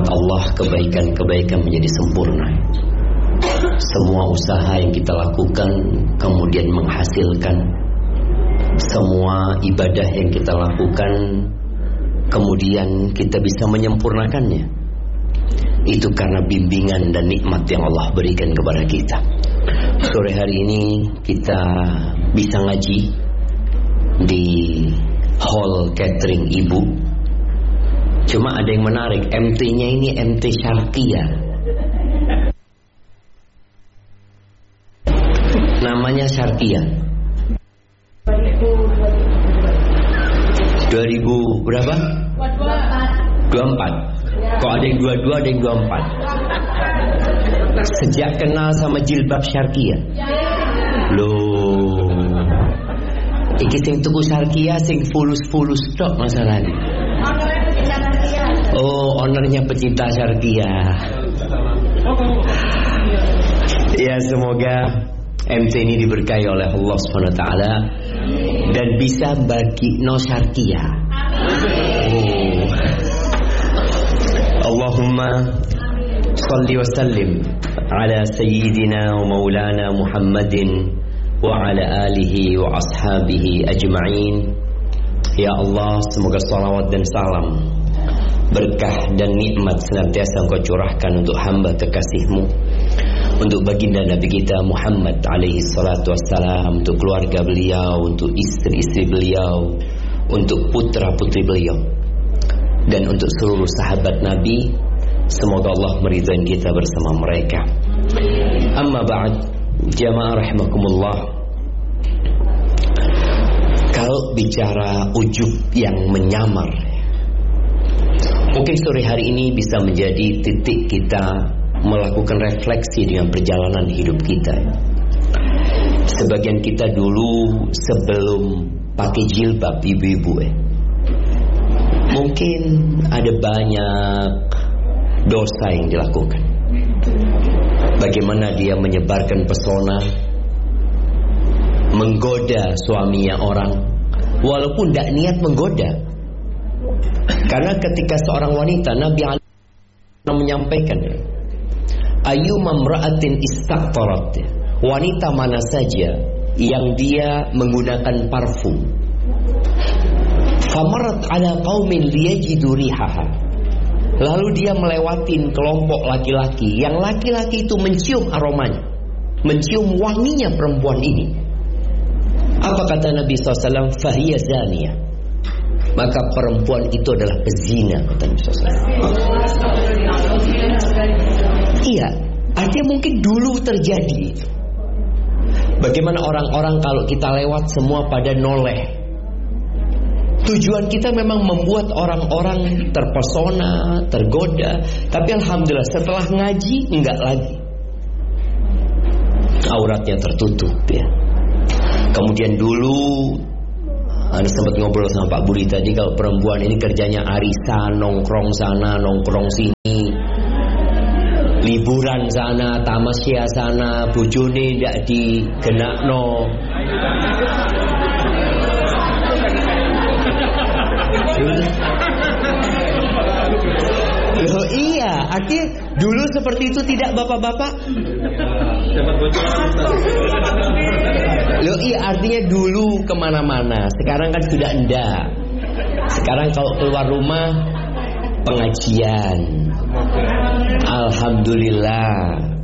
rahmat Allah, kebaikan-kebaikan menjadi sempurna. Semua usaha yang kita lakukan kemudian menghasilkan. Semua ibadah yang kita lakukan kemudian kita bisa menyempurnakannya. Itu karena bimbingan dan nikmat yang Allah berikan kepada kita. Sore hari ini kita bisa ngaji di hall catering ibu. Cuma ada yang menarik, MT-nya ini MT Syarqiyah. Namanya Syarqiyah. 2000 berapa? 24. Kok ada yang 22, ada yang 24. Sejak kenal sama jilbab Syarqiyah. Loh. Iki sing tuku Syarqiyah sing fulus-fulus tok masalahnya. Oh, ownernya pecinta Syarqiyah. Ya, semoga MT ini diberkahi oleh Allah SWT dan bisa bagi no Syarqiyah. Oh. Allahumma salli wa sallim ala sayyidina wa maulana Muhammadin wa ala alihi wa ashabihi ajma'in. Ya Allah, semoga salawat dan salam, berkah dan nikmat senantiasa Engkau curahkan untuk hamba kekasih-Mu, untuk baginda Nabi kita Muhammad alaihi salatu wassalam, untuk keluarga beliau, untuk istri-istri beliau, untuk putra-putri beliau, dan untuk seluruh sahabat Nabi. Semoga Allah meridhai kita bersama mereka. Amma ba'd, jamaah rahimakumullah. Kalau bicara ujub yang menyamar, mungkin sore hari ini bisa menjadi titik kita melakukan refleksi dengan perjalanan hidup kita. Sebagian kita dulu sebelum pakai jilbab, ibu-ibu, mungkin ada banyak dosa yang dilakukan. Bagaimana dia menyebarkan pesona, menggoda suaminya orang, walaupun tidak niat menggoda. Karena ketika seorang wanita, Nabi menyampaikan, ayyuma imra'atin istaqtarat, wanita mana saja yang dia menggunakan parfum, famarat ala qaumin liyajidu rihaha, lalu dia melewatin kelompok laki-laki, yang laki-laki itu mencium aromanya, mencium wanginya perempuan ini. Apa kata Nabi SAW? Fahiyya zaniyah, maka perempuan itu adalah pezina, kata Nabi SAW. Iya, artinya mungkin dulu terjadi itu. Bagaimana orang-orang kalau kita lewat semua pada noleh. Tujuan kita memang membuat orang-orang terpesona, tergoda. Tapi alhamdulillah setelah ngaji enggak lagi. Auratnya tertutup ya. Kemudian dulu Anda sempat ngobrol sama Pak Budi tadi, kalau perempuan ini kerjanya arisan, nongkrong sana, nongkrong sini, liburan sana, tamasya sana, bojone ndak digenakno. Loh iya, artinya dulu seperti itu tidak bapak-bapak? Loh iya, artinya dulu kemana-mana. Sekarang kan sudah enggak. Sekarang kalau keluar rumah pengajian. Alhamdulillah.